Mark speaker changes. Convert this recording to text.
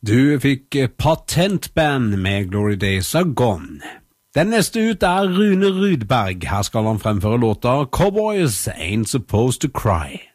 Speaker 1: Du fikk Patentband med Glory Days Are Gone. Den neste ut er Rune Rudberg. Her skal han fremføre låta Cowboys Ain't Supposed to Cry.